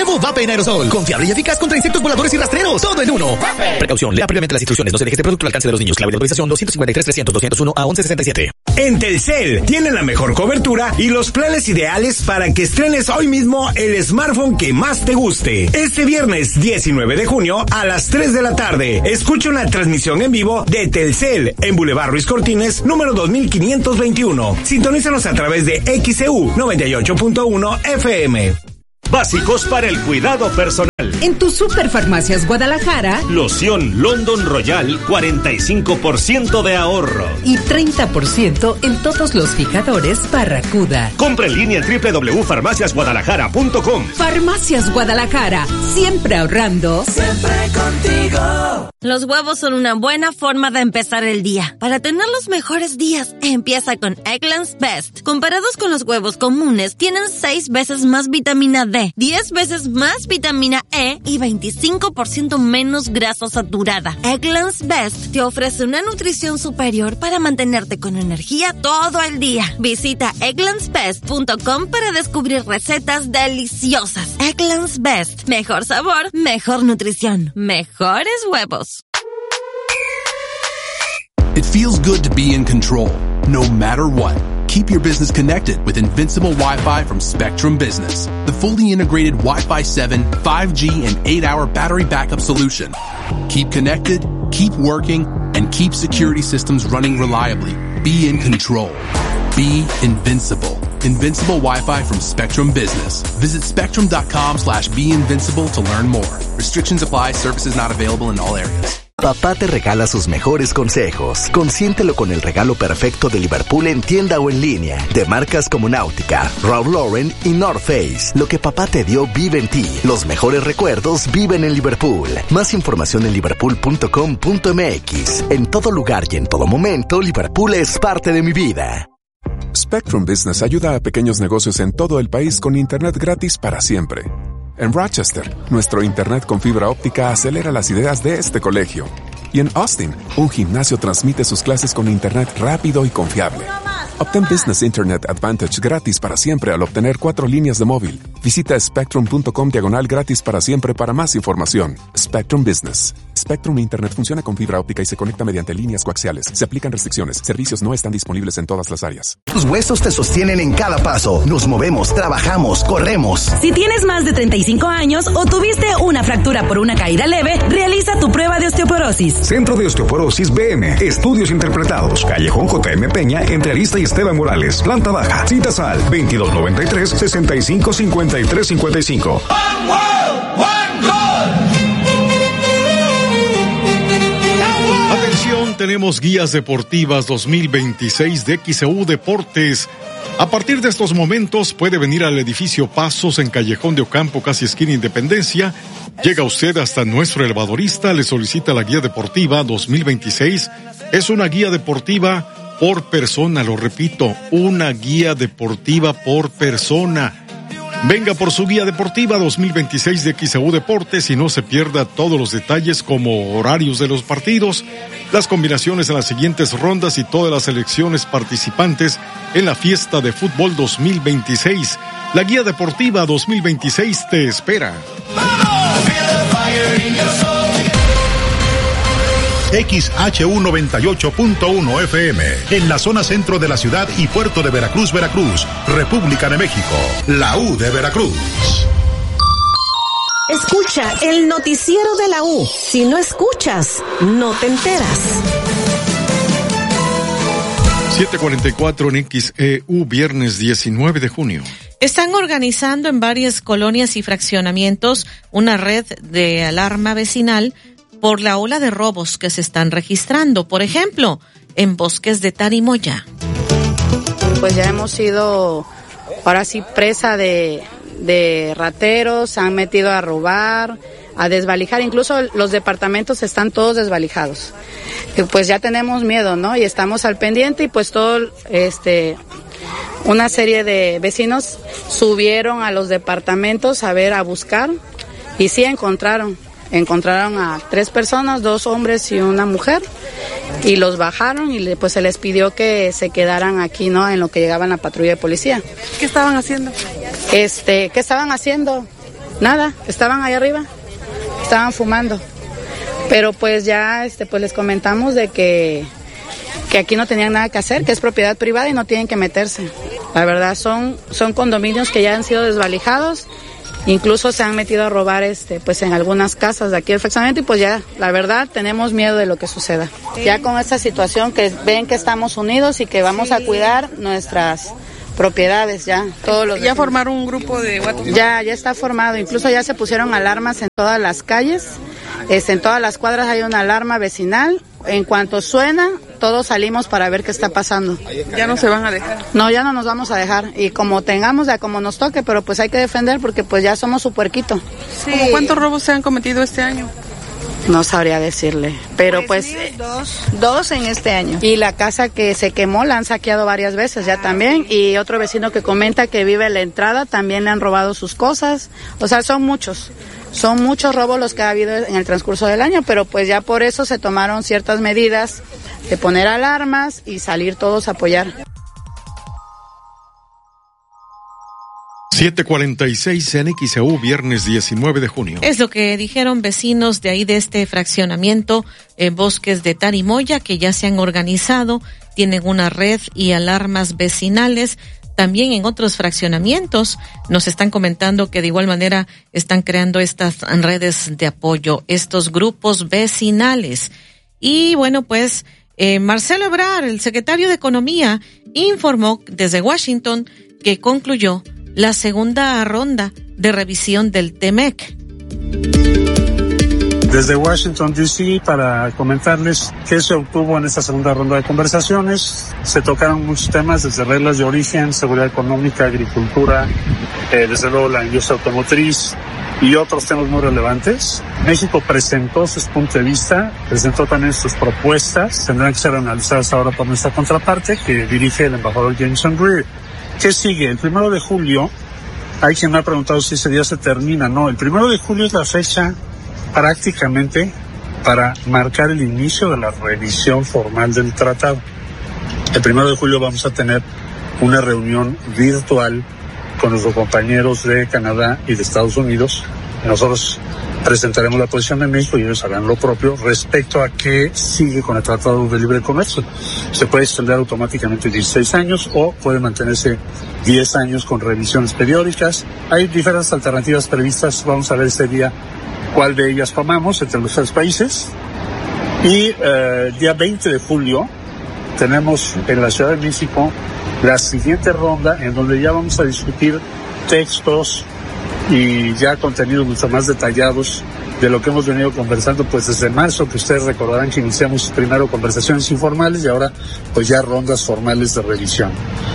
Nuevo Vape en aerosol. Confiable y eficaz contra insectos voladores y rastreros. Todo en uno. Vape. Precaución. Lea previamente las instrucciones. No se deje este producto al alcance de los niños. Clave de autorización 253-300-201 a 1167. En Telcel tienen la mejor cobertura y los planes ideales para que estrenes hoy mismo el smartphone que más te guste. Este viernes 19 de junio a las 3 de la tarde, escucha una transmisión en vivo de Telcel en Boulevard Ruiz Cortines, número 2521. Sintonízanos a través de XEU 98.1 FM. Básicos para el cuidado personal. En tu Superfarmacias Guadalajara, loción London Royal, 45% de ahorro. Y 30% en todos los fijadores Barracuda. Compra en línea en www.farmaciasguadalajara.com. Farmacias Guadalajara, siempre ahorrando. Siempre contigo. Los huevos son una buena forma de empezar el día. Para tener los mejores días, empieza con Eggland's Best. Comparados con los huevos comunes, tienen 6 veces más vitamina D, 10 veces más vitamina E y 25% menos grasa saturada. Eggland's Best te ofrece una nutrición superior para mantenerte con energía todo el día. Visita egglandsbest.com para descubrir recetas deliciosas. Eggland's Best. Mejor sabor, mejor nutrición, mejores huevos. It feels good to be in control, no matter what. Keep your business connected with Invincible Wi-Fi from Spectrum Business, the fully integrated Wi-Fi 7, 5G, and 8-hour battery backup solution. Keep connected, keep working, and keep security systems running reliably. Be in control. Be invincible. Invincible Wi-Fi from Spectrum Business. Visit spectrum.com/beinvincible to learn more. Restrictions apply. Services not available in all areas. Papá te regala sus mejores consejos. Consiéntelo con el regalo perfecto de Liverpool en tienda o en línea. De marcas como Nautica, Ralph Lauren y North Face. Lo que papá te dio vive en ti. Los mejores recuerdos viven en Liverpool. Más información en liverpool.com.mx. En todo lugar y en todo momento, Liverpool es parte de mi vida. Spectrum Business ayuda a pequeños negocios en todo el país con internet gratis para siempre. En Rochester, nuestro internet con fibra óptica acelera las ideas de este colegio. Y en Austin, un gimnasio transmite sus clases con internet rápido y confiable. Obtén Business Internet Advantage gratis para siempre al obtener 4 líneas de móvil. Visita spectrum.com/gratis para siempre para más información. Spectrum Business. Spectrum Internet funciona con fibra óptica y se conecta mediante líneas coaxiales. Se aplican restricciones. Servicios no están disponibles en todas las áreas. Tus huesos te sostienen en cada paso. Nos movemos, trabajamos, corremos. Si tienes más de 35 años o tuviste una fractura por una caída leve, realiza tu prueba de osteoporosis. Centro de Osteoporosis BM. Estudios interpretados. Callejón J.M. Peña, entre Arista y Esteban Morales. Planta baja. Citas al 2293-655355. Atención, tenemos guías deportivas 2026 de XEU Deportes. A partir de estos momentos puede venir al edificio Pasos en Callejón de Ocampo, casi esquina Independencia. Llega usted hasta nuestro elevadorista, le solicita la guía deportiva 2026. Es una guía deportiva por persona, lo repito, una guía deportiva por persona. Venga por su guía deportiva 2026 de XEU Deportes y no se pierda todos los detalles como horarios de los partidos, las combinaciones en las siguientes rondas y todas las selecciones participantes en la fiesta de fútbol 2026. La guía deportiva 2026 te espera. XHU 98.1 FM, en la zona centro de la ciudad y puerto de Veracruz, Veracruz, República de México, la U de Veracruz. Escucha el noticiero de la U. Si no escuchas, no te enteras. 7:44 en XEU, viernes 19 de junio. Están organizando en varias colonias y fraccionamientos una red de alarma vecinal por la ola de robos que se están registrando, por ejemplo, en Bosques de Tarimoya. Pues ya hemos sido, ahora sí, presa de rateros, se han metido a robar, a desvalijar, incluso los departamentos están todos desvalijados. Y pues ya tenemos miedo, ¿no? Y estamos al pendiente y pues todo, una serie de vecinos subieron a los departamentos a buscar y sí encontraron a 3 personas, 2 hombres y una mujer, y los bajaron y pues se les pidió que se quedaran aquí, ¿no? En lo que llegaba la patrulla de policía. ¿Qué estaban haciendo? ¿Qué estaban haciendo? nada, estaban ahí arriba, estaban fumando. Pero pues ya pues les comentamos de que aquí no tenían nada que hacer, que es propiedad privada y no tienen que meterse. La verdad son condominios que ya han sido desvalijados, incluso se han metido a robar pues en algunas casas de aquí del fraccionamiento y pues ya, la verdad, tenemos miedo de lo que suceda. Ya con esta situación que ven que estamos unidos y que vamos a cuidar nuestras propiedades ya, todos los... ¿Ya formaron un grupo de WhatsApp? Ya está formado, incluso ya se pusieron alarmas en todas las calles, en todas las cuadras hay una alarma vecinal, en cuanto suena, todos salimos para ver qué está pasando. ¿Ya no se van a dejar? No, ya no nos vamos a dejar, y como tengamos, ya como nos toque, pero pues hay que defender porque pues ya somos su puerquito. Sí. ¿Cómo cuántos robos se han cometido este año? No sabría decirle, pero pues dos en este año. Y la casa que se quemó la han saqueado varias veces ya también, y otro vecino que comenta que vive en la entrada también le han robado sus cosas, o sea, son muchos robos los que ha habido en el transcurso del año, pero pues ya por eso se tomaron ciertas medidas de poner alarmas y salir todos a apoyar. 7:46 en XEU, viernes 19 de junio. Es lo que dijeron vecinos de ahí de este fraccionamiento, Bosques de Tarimoya, que ya se han organizado, tienen una red y alarmas vecinales. También en otros fraccionamientos nos están comentando que de igual manera están creando estas redes de apoyo, estos grupos vecinales. Y bueno, pues Marcelo Ebrard, el secretario de Economía, informó desde Washington que concluyó la segunda ronda de revisión del TEMEC. Desde Washington, D.C., para comentarles qué se obtuvo en esta segunda ronda de conversaciones. Se tocaron muchos temas, desde reglas de origen, seguridad económica, agricultura, desde luego la industria automotriz y otros temas muy relevantes. México presentó sus puntos de vista, presentó también sus propuestas, tendrán que ser analizadas ahora por nuestra contraparte, que dirige el embajador Jameson Greer. ¿Qué sigue? El 1 de julio, hay quien me ha preguntado si ese día se termina. No, el 1 de julio es la fecha prácticamente para marcar el inicio de la revisión formal del tratado. El 1 de julio vamos a tener una reunión virtual con nuestros compañeros de Canadá y de Estados Unidos. Nosotros presentaremos la posición de México y ellos harán lo propio respecto a qué sigue con el Tratado de Libre Comercio. Se puede extender automáticamente 16 años o puede mantenerse 10 años con revisiones periódicas. Hay diferentes alternativas previstas. Vamos a ver este día cuál de ellas tomamos entre los tres países. Y el día 20 de julio tenemos en la Ciudad de México la siguiente ronda en donde ya vamos a discutir textos y ya contenidos mucho más detallados de lo que hemos venido conversando pues desde marzo, que ustedes recordarán que iniciamos primero conversaciones informales y ahora pues ya rondas formales de revisión.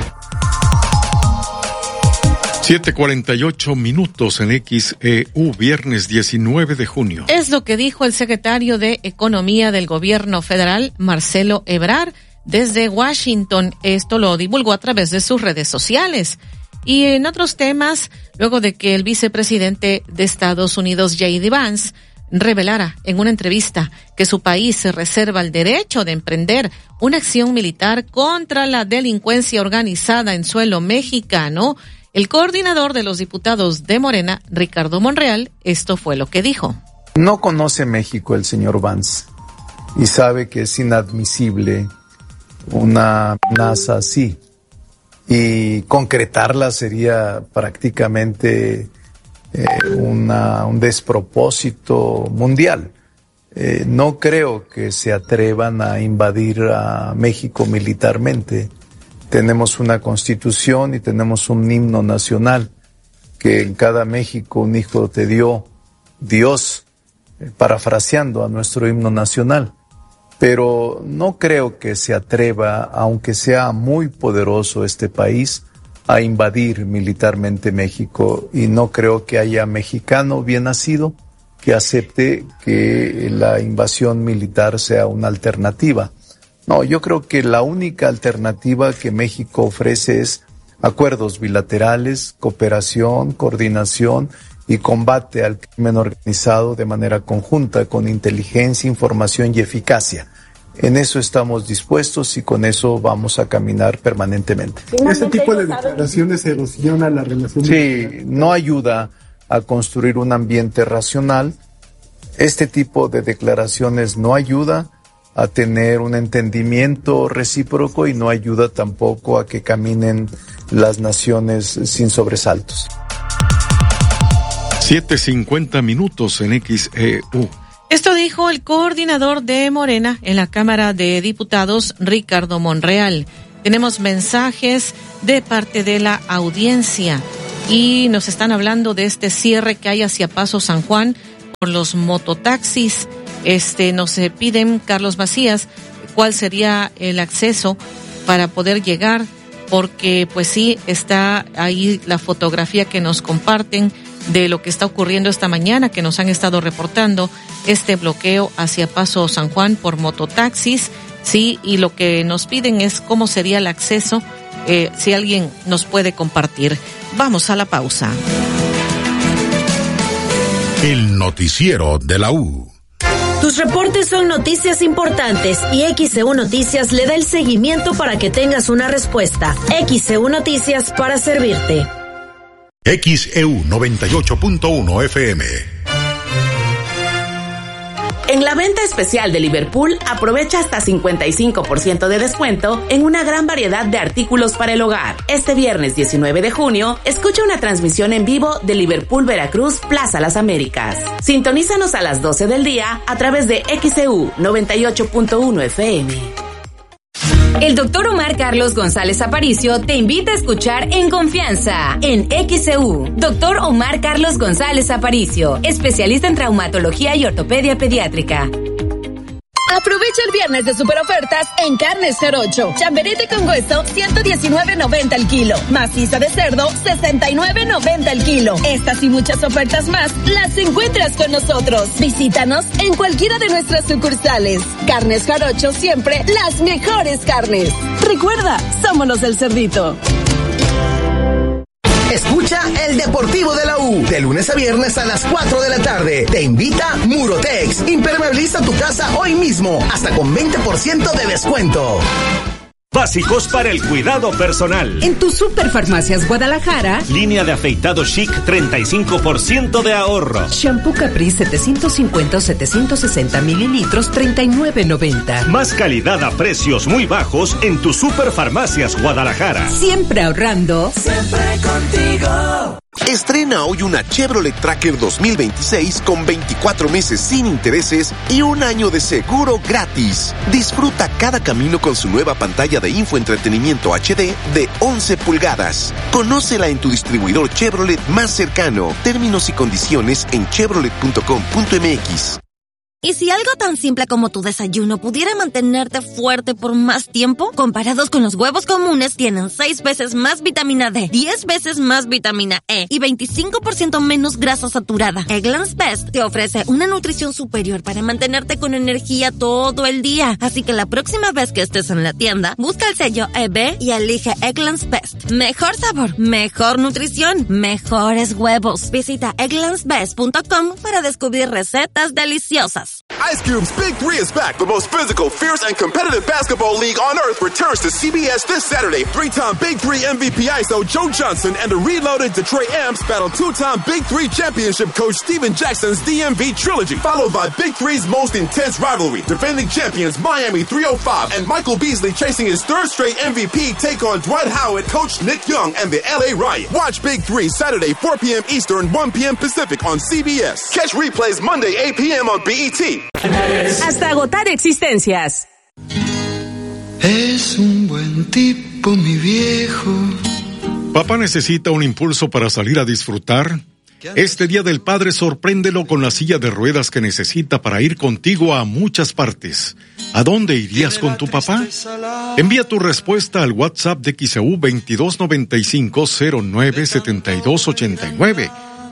7:48 en XEU, viernes 19 de junio. Es lo que dijo el secretario de Economía del Gobierno Federal, Marcelo Ebrard, desde Washington. Esto lo divulgó a través de sus redes sociales. Y en otros temas, luego de que el vicepresidente de Estados Unidos, J.D. Vance, revelara en una entrevista que su país se reserva el derecho de emprender una acción militar contra la delincuencia organizada en suelo mexicano, el coordinador de los diputados de Morena, Ricardo Monreal, esto fue lo que dijo. No conoce México el señor Vance y sabe que es inadmisible una amenaza así. Y concretarla sería prácticamente un despropósito mundial. No creo que se atrevan a invadir a México militarmente. Tenemos una constitución y tenemos un himno nacional que en cada México un hijo te dio Dios, parafraseando a nuestro himno nacional. Pero no creo que se atreva, aunque sea muy poderoso este país, a invadir militarmente México, y no creo que haya mexicano bien nacido que acepte que la invasión militar sea una alternativa. No, yo creo que la única alternativa que México ofrece es acuerdos bilaterales, cooperación, coordinación y combate al crimen organizado de manera conjunta, con inteligencia, información y eficacia. En eso estamos dispuestos y con eso vamos a caminar permanentemente. ¿Este tipo de declaraciones erosiona la relación? Sí, no ayuda a construir un ambiente racional. Este tipo de declaraciones no ayuda a tener un entendimiento recíproco y no ayuda tampoco a que caminen las naciones sin sobresaltos. 7:50 en XEU. Esto dijo el coordinador de Morena en la Cámara de Diputados, Ricardo Monreal. Tenemos mensajes de parte de la audiencia y nos están hablando de este cierre que hay hacia Paso San Juan por los mototaxis. Nos piden, Carlos Macías, cuál sería el acceso para poder llegar, porque pues sí, está ahí la fotografía que nos comparten de lo que está ocurriendo esta mañana, que nos han estado reportando este bloqueo hacia Paso San Juan por mototaxis, sí, y lo que nos piden es cómo sería el acceso, si alguien nos puede compartir. Vamos a la pausa. El noticiero de la U. Tus reportes son noticias importantes y XEU Noticias le da el seguimiento para que tengas una respuesta. XEU Noticias para servirte. XEU 98.1 FM. En la venta especial de Liverpool, aprovecha hasta 55% de descuento en una gran variedad de artículos para el hogar. Este viernes 19 de junio, escucha una transmisión en vivo de Liverpool Veracruz Plaza Las Américas. Sintonízanos a las 12 del día a través de XEU 98.1 FM. El doctor Omar Carlos González Aparicio te invita a escuchar En Confianza, en XEU. Doctor Omar Carlos González Aparicio, especialista en traumatología y ortopedia pediátrica. Aprovecha el viernes de super ofertas en Carnes Jarocho. Chamberete con hueso, 119.90 el kilo. Maciza de cerdo, 69.90 el kilo. Estas y muchas ofertas más las encuentras con nosotros. Visítanos en cualquiera de nuestras sucursales. Carnes Jarocho, siempre las mejores carnes. Recuerda, somos los del Cerdito. Escucha El Deportivo de la U, de lunes a viernes a las 4 de la tarde. Te invita Murotex. Impermeabiliza tu casa hoy mismo, hasta con 20% de descuento. Básicos para el cuidado personal. En tu Superfarmacias Guadalajara, línea de afeitado Chic, 35% de ahorro. Shampoo Capri 750 o 760 mililitros, 39.90. Más calidad a precios muy bajos en tu Superfarmacias Guadalajara. Siempre ahorrando. Siempre contigo. Estrena hoy una Chevrolet Tracker 2026 con 24 meses sin intereses y un año de seguro gratis. Disfruta cada camino con su nueva pantalla de infoentretenimiento HD de 11 pulgadas. Conócela en tu distribuidor Chevrolet más cercano. Términos y condiciones en chevrolet.com.mx. ¿Y si algo tan simple como tu desayuno pudiera mantenerte fuerte por más tiempo? Comparados con los huevos comunes, tienen 6 veces más vitamina D, 10 veces más vitamina E y 25% menos grasa saturada. Eggland's Best te ofrece una nutrición superior para mantenerte con energía todo el día. Así que la próxima vez que estés en la tienda, busca el sello EB y elige Eggland's Best. Mejor sabor, mejor nutrición, mejores huevos. Visita egglandsbest.com para descubrir recetas deliciosas. Ice Cube's Big 3 is back. The most physical, fierce, and competitive basketball league on earth returns to CBS this Saturday. 3-time Big 3 MVP ISO Joe Johnson and the reloaded Detroit Amps battle 2-time Big 3 championship coach Steven Jackson's DMV trilogy, followed by Big 3's most intense rivalry. Defending champions Miami 305 and Michael Beasley chasing his third straight MVP take on Dwight Howard, coach Nick Young, and the LA Riot. Watch Big 3 Saturday 4 p.m. Eastern, 1 p.m. Pacific on CBS. Catch replays Monday 8 p.m. on BET. Hasta agotar existencias. Es un buen tipo, mi viejo. Papá necesita un impulso para salir a disfrutar. Este Día del Padre, sorpréndelo con la silla de ruedas que necesita para ir contigo a muchas partes. ¿A dónde irías con tu papá? Envía tu respuesta al WhatsApp de XEU 2295-097289.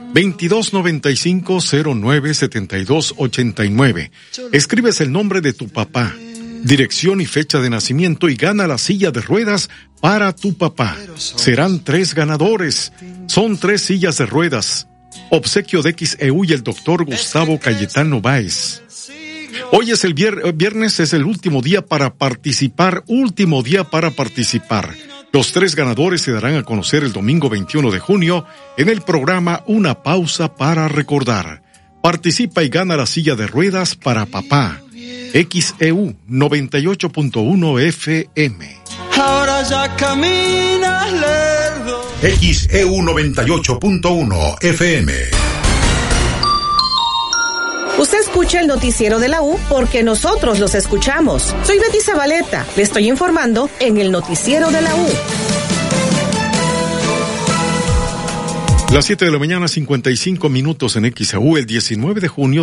2295-097289. Escribes el nombre de tu papá, dirección y fecha de nacimiento y gana la silla de ruedas para tu papá. Serán 3 ganadores. Son 3 sillas de ruedas. Obsequio de XEU y el doctor Gustavo Cayetano Báez. Hoy es el viernes, es el último día para participar. Los 3 ganadores se darán a conocer el domingo 21 de junio en el programa Una Pausa para Recordar. Participa y gana la silla de ruedas para papá. XEU 98.1 FM. Ahora ya caminas lerdo. XEU 98.1 FM. Usted escucha el noticiero de la U porque nosotros los escuchamos. Soy Betty Zabaleta. Le estoy informando en el noticiero de la U. Las 7 de la mañana, 55 minutos en XEU, el 19 de junio.